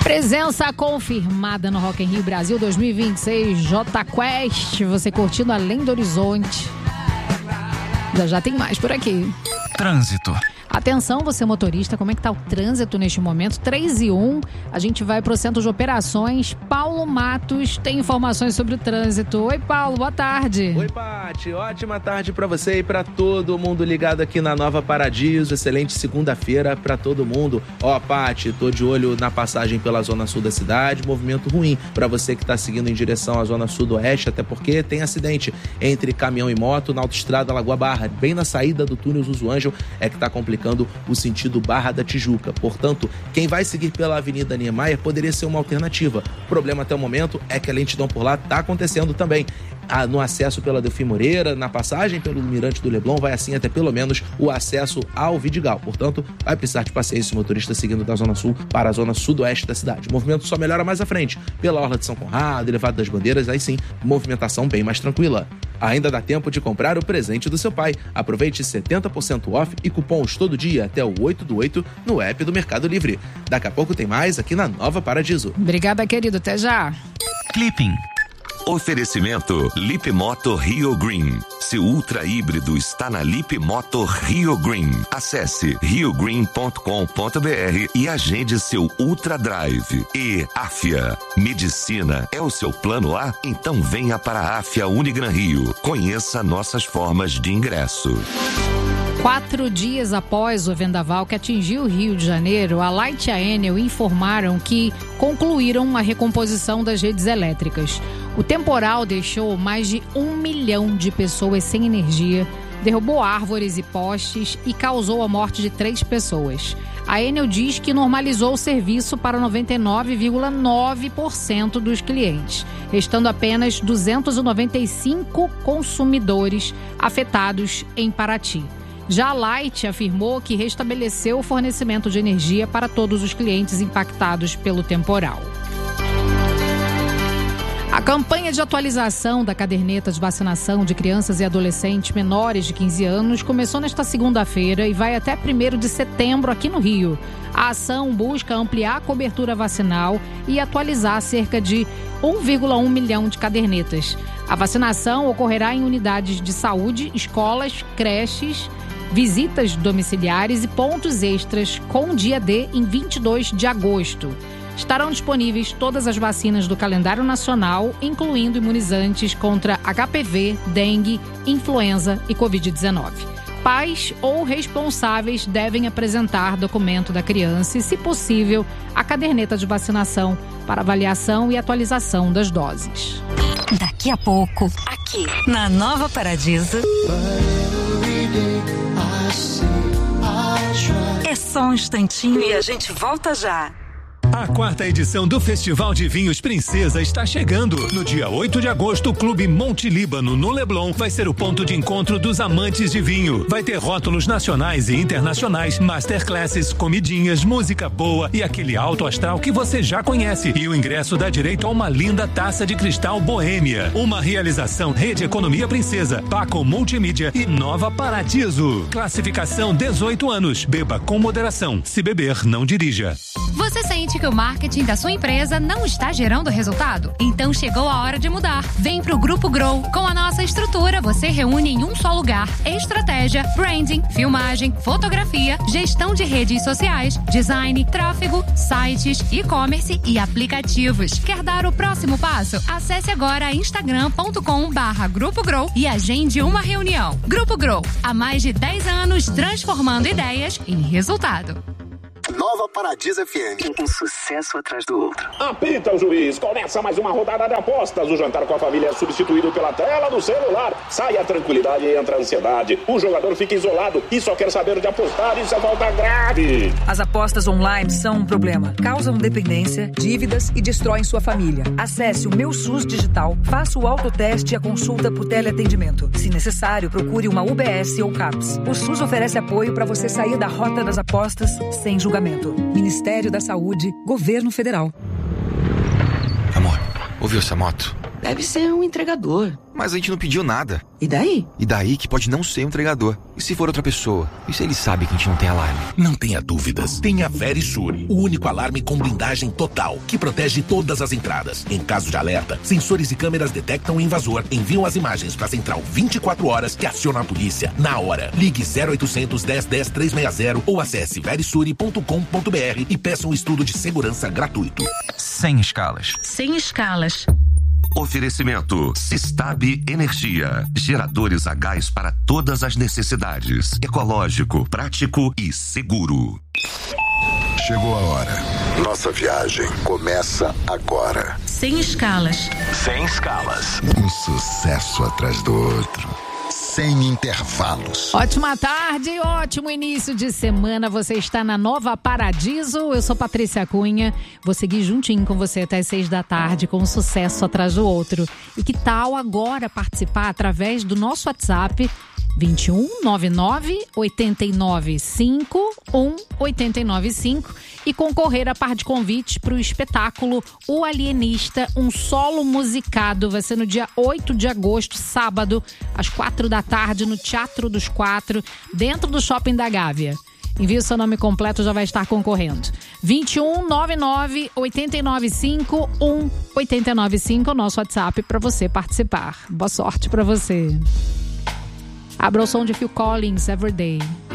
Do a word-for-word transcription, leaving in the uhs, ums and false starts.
Presença confirmada no Rock in Rio Brasil dois mil e vinte e seis, Jota Quest, você curtindo Além do Horizonte. Já já tem mais por aqui. Trânsito. Atenção, você motorista, como é que tá o trânsito neste momento? três e um, a gente vai pro Centro de Operações. Paulo Matos tem informações sobre o trânsito. Oi, Paulo, boa tarde. Oi, Paty, ótima tarde pra você e pra todo mundo ligado aqui na Nova Paradiso. Excelente segunda-feira pra todo mundo. Ó, Paty, tô de olho na passagem pela zona sul da cidade, movimento ruim pra você que tá seguindo em direção à zona sudoeste, até porque tem acidente entre caminhão e moto na autoestrada Lagoa Barra, bem na saída do túnel Zuzu Ângelo, é que tá complicando o sentido Barra da Tijuca. Portanto, quem vai seguir pela Avenida Niemeyer poderia ser uma alternativa. O problema até o momento é que a lentidão por lá está acontecendo também. Ah, no acesso pela Delfim Moreira, na passagem pelo Mirante do Leblon, vai assim até pelo menos o acesso ao Vidigal. Portanto, vai precisar de paciência esse motorista seguindo da Zona Sul para a Zona Sudoeste da cidade. O movimento só melhora mais à frente, pela Orla de São Conrado, Elevado das Bandeiras, aí sim, movimentação bem mais tranquila. Ainda dá tempo de comprar o presente do seu pai. Aproveite setenta por cento off e cupons todo dia até o oito do oito no app do Mercado Livre. Daqui a pouco tem mais aqui na Nova Paradiso. Obrigada, querido. Até já. Clipping. Oferecimento Lip Moto Rio Green. Seu ultra híbrido está na Lip Moto Rio Green. Acesse rio green ponto com ponto b r e agende seu Ultra Drive. E Afia. Medicina é o seu plano A? Então venha para a Afia Unigran Rio. Conheça nossas formas de ingresso. Quatro dias após o vendaval que atingiu o Rio de Janeiro, a Light e a Enel informaram que concluíram a recomposição das redes elétricas. O temporal deixou mais de um milhão de pessoas sem energia, derrubou árvores e postes e causou a morte de três pessoas. A Enel diz que normalizou o serviço para noventa e nove vírgula nove por cento dos clientes, restando apenas duzentos e noventa e cinco consumidores afetados em Paraty. Já a Light afirmou que restabeleceu o fornecimento de energia para todos os clientes impactados pelo temporal. A campanha de atualização da caderneta de vacinação de crianças e adolescentes menores de quinze anos começou nesta segunda-feira e vai até primeiro de setembro aqui no Rio. A ação busca ampliar a cobertura vacinal e atualizar cerca de um vírgula um milhão de cadernetas. A vacinação ocorrerá em unidades de saúde, escolas, creches, visitas domiciliares e pontos extras com dia D em vinte e dois de agosto. Estarão disponíveis todas as vacinas do calendário nacional, incluindo imunizantes contra H P V, dengue, influenza e covid dezenove. Pais ou responsáveis devem apresentar documento da criança e, se possível, a caderneta de vacinação para avaliação e atualização das doses. Daqui a pouco, aqui na Nova Paradiso. É só um instantinho e a gente volta já. A quarta edição do Festival de Vinhos Princesa está chegando. No dia oito de agosto, o Clube Monte Líbano, no Leblon, vai ser o ponto de encontro dos amantes de vinho. Vai ter rótulos nacionais e internacionais, masterclasses, comidinhas, música boa e aquele alto astral que você já conhece. E o ingresso dá direito a uma linda taça de cristal Boêmia. Uma realização Rede Economia Princesa, Paco Multimídia e Nova Paradiso. Classificação dezoito anos. Beba com moderação. Se beber, não dirija. Você sente que o marketing da sua empresa não está gerando resultado? Então chegou a hora de mudar. Vem pro Grupo Grow. Com a nossa estrutura, você reúne em um só lugar estratégia, branding, filmagem, fotografia, gestão de redes sociais, design, tráfego, sites, e-commerce e aplicativos. Quer dar o próximo passo? Acesse agora instagram ponto com barra Grupo Grow e agende uma reunião. Grupo Grow, há mais de dez anos transformando ideias em resultado. Nova Paradiso F M. Um sucesso atrás do outro. Apita o juiz. Começa mais uma rodada de apostas. O jantar com a família é substituído pela tela do celular. Sai a tranquilidade e entra a ansiedade. O jogador fica isolado e só quer saber de apostar. Isso é falta grave. As apostas online são um problema. Causam dependência, dívidas e destroem sua família. Acesse o Meu SUS Digital, faça o autoteste e a consulta por teleatendimento. Se necessário, procure uma U B S ou CAPS. O SUS oferece apoio para você sair da rota das apostas sem julgamento. Ministério da Saúde, Governo Federal. Amor, ouviu essa moto? Deve ser um entregador. Mas a gente não pediu nada. E daí? E daí que pode não ser um entregador. E se for outra pessoa? E se ele sabe que a gente não tem alarme? Não tenha dúvidas. Tenha Verisure, o único alarme com blindagem total, que protege todas as entradas. Em caso de alerta, sensores e câmeras detectam o invasor, enviam as imagens para a central vinte e quatro horas, que aciona a polícia na hora. Ligue zero oitocentos, dez, dez, trezentos e sessenta ou acesse verisure ponto com ponto br e peça um estudo de segurança gratuito. Sem escalas. Sem escalas. Oferecimento Sistab Energia. Geradores a gás para todas as necessidades. Ecológico, prático e seguro. Chegou a hora. Nossa viagem começa agora. Sem escalas. Sem escalas. Um sucesso atrás do outro. Sem intervalos. Ótima tarde, ótimo início de semana. Você está na Nova Paradiso. Eu sou Patrícia Cunha. Vou seguir juntinho com você até as seis da tarde com um sucesso atrás do outro. E que tal agora participar através do nosso WhatsApp vinte e um, nove nove, oito nove cinco, um oito nove cinco e concorrer a par de convites para o espetáculo O Alienista, um solo musicado. Vai ser no dia oito de agosto, sábado, às quatro da tarde, no Teatro dos Quatro, dentro do Shopping da Gávea. Envie o seu nome completo, já vai estar concorrendo. vinte e um, nove nove, oito nove cinco, um oito nove cinco, o nosso WhatsApp para você participar. Boa sorte para você. Abra o som de Phil Collins, Everyday.